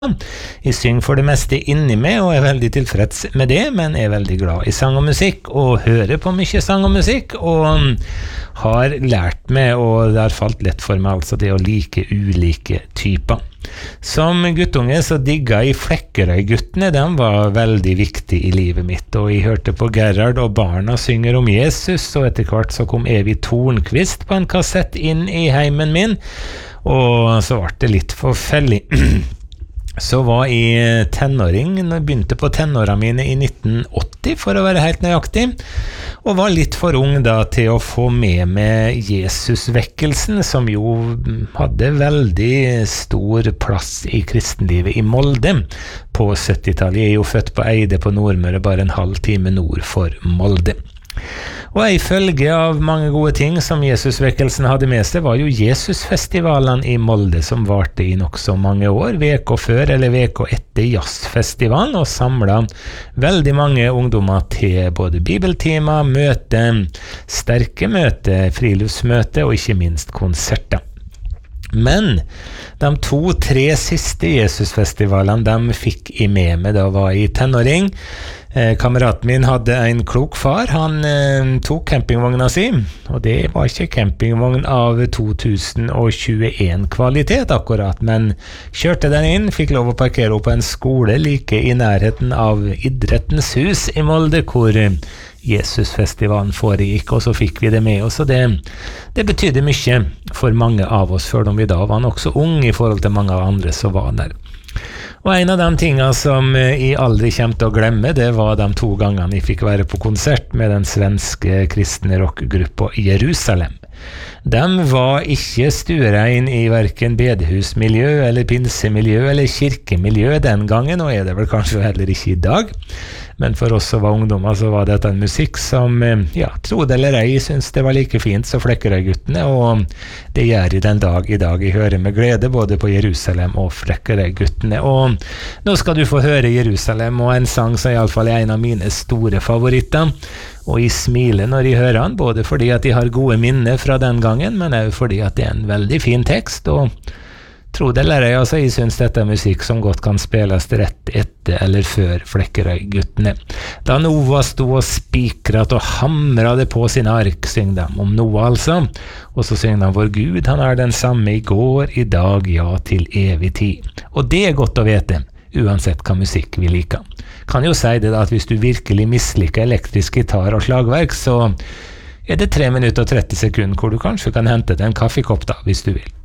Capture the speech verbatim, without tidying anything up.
Jeg synger for det meste inni meg og er veldig tilfreds med det, men er veldig glad i sang og musikk og hører på mye sang og musikk og har lært meg, og det har falt lett for meg altså det å like ulike typer. Som guttunge så digga jeg Flekkerøy-guttene, de var veldig viktige i livet mitt, og jeg hørte på Gerhard og barna synger om Jesus, og etter hvert så kom Evy Tornqvist på en kassett inn i heimen min, og så ble det litt for fellig. Så var jeg tenåring, begynte på tenåra mine i nitten åtti for å være helt nøyaktig, og var litt for ung da til å få med med Jesusvekkelsen, som jo hadde veldig stor plass i kristenlivet i Molde på syttitallet. Jeg er jo født på Eide på Nordmøre, bare en halv time nord for Molde. Og en følge av mange gode ting som Jesusvekkelsen hadde med seg var jo Jesusfestivalen i Molde, som varte i nok så mange år, veka før eller veka etter jazzfestivalen, og samlet veldig mange ungdommer til både bibeltimer, møte, sterke møte, friluftsmøte og ikke minst konserter. Men de to-tre siste Jesusfestivalene de fikk jeg med meg da var jeg tenåring. Eh, kameraten min hadde en klok far, han eh, tok campingvogna si, og det var ikke campingvogn av to tusen tjueen kvalitet akkurat, men kjørte den inn, fikk lov å parkere opp på en skole like i nærheten av Idrettens hus i Molde, hvor Jesusfestivalen foregikk, og så fikk vi det med oss, og det, det betydde mye for mange av oss, før vi da var nok så unge i forhold til mange av andre som var der. Og en av de tingene som jeg aldri kommer til å glemme, det var de to gangene jeg fikk være på konsert med den svenske kristne rockgruppa Jerusalem. De var ikke stuerein i hverken bedehusmiljø eller pinsemiljø eller kirkemiljø den gangen, og er det vel kanskje heller ikke i dag. Men for oss som var ungdommer så var dette en musikk som, ja, tro det eller ei, synes det var like fint som Flekkerøy-guttene, og det gjør jeg den dag i dag. Jeg hører med glede både på Jerusalem og Flekkerøy-guttene. Og nå skal du få høre Jerusalem, og en sang som i alle fall er en av mine store favoritter. Og jeg smiler når jeg hører den, både fordi at jeg har gode minner fra den gangen, men også fordi at det er en veldig fin tekst, og tro det eller ei, altså jeg synes dette er musikk som godt kan spilles rett etter eller før Flekkerøy-guttene. Da Noah sto og spikret og hamret på sin ark, syng de om Noah altså, og så syng de vår Gud, han er den samme i går, i dag, ja, til evig tid. Og det er godt å vite, uansett hva musikk vi liker. Kan jo si det da, at hvis du virkelig misliker elektrisk gitar og slagverk, så er det tre minutter og tretti sekunder hvor du kanskje kan hente deg en kaffekopp da, hvis du vil.